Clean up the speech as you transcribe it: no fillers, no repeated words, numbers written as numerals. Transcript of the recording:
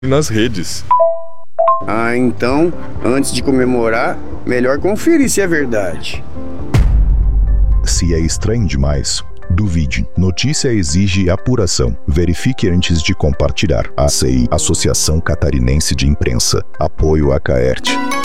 nas redes. Ah, então, antes de comemorar, melhor conferir se é verdade. Se é estranho demais, duvide. Notícia exige apuração. Verifique antes de compartilhar. ACI, Associação Catarinense de Imprensa. Apoio a Caerte.